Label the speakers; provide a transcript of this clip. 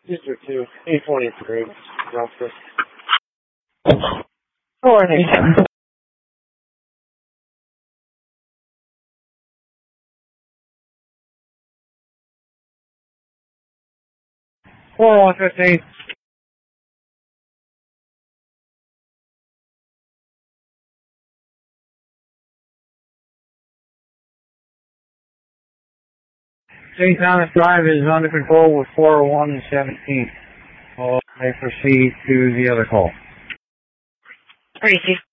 Speaker 1: District 2, 823, Rockford.
Speaker 2: Morning.
Speaker 1: 4115. St. Thomas Drive is under control with 401 and 17. May proceed to the other call.
Speaker 2: Tracy.